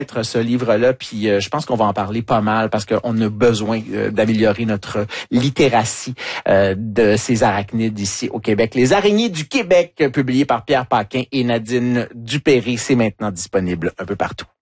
ce livre-là, puis je pense qu'on va en parler pas mal parce qu'on a besoin d'améliorer notre littératie de ces arachnides ici au Québec. Les araignées du Québec, publié par Pierre Paquin et Nadine Dupéry, c'est maintenant disponible un peu partout.